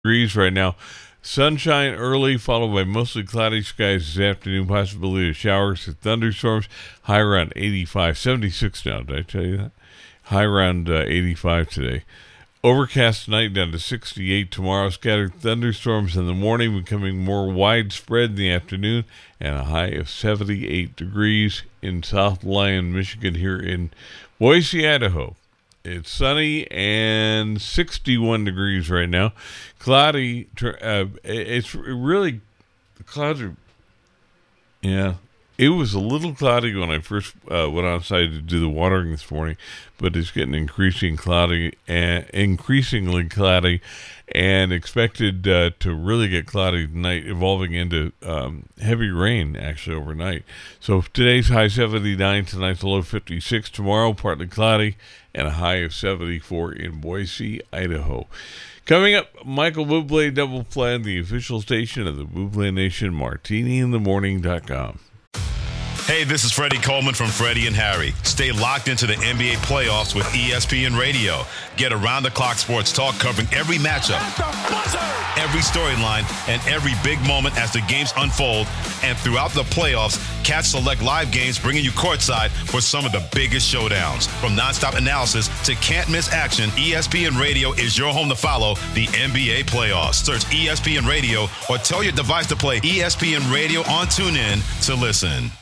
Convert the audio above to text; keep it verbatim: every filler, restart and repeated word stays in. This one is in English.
degrees right now. Sunshine early, followed by mostly cloudy skies this afternoon. Possibility of showers and thunderstorms. High around eighty-five. seventy-six now. Did I tell you that? High around uh, eighty-five today. Overcast tonight down to sixty-eight tomorrow. Scattered thunderstorms in the morning, becoming more widespread in the afternoon, and a high of seventy-eight degrees in South Lyon, Michigan, here in Boise, Idaho. It's sunny and sixty-one degrees right now. Cloudy. Uh, it's really, the clouds are, yeah. It was a little cloudy when I first uh, went outside to do the watering this morning, but it's getting increasing cloudy and increasingly cloudy, and expected uh, to really get cloudy tonight, evolving into um, heavy rain actually overnight. So today's high seventy-nine, tonight's low fifty-six. Tomorrow partly cloudy and a high of seventy-four in Boise, Idaho. Coming up, Michael Bublé Double Play, the official station of the Bublé Nation, martini in the morning dot com. Hey, this is Freddie Coleman from Freddie and Harry. Stay locked into the N B A playoffs with E S P N Radio. Get around-the-clock sports talk covering every matchup, every storyline, and every big moment as the games unfold. And throughout the playoffs, catch select live games bringing you courtside for some of the biggest showdowns. From nonstop analysis to can't-miss action, E S P N Radio is your home to follow the N B A playoffs. Search E S P N Radio or tell your device to play E S P N Radio on TuneIn to listen.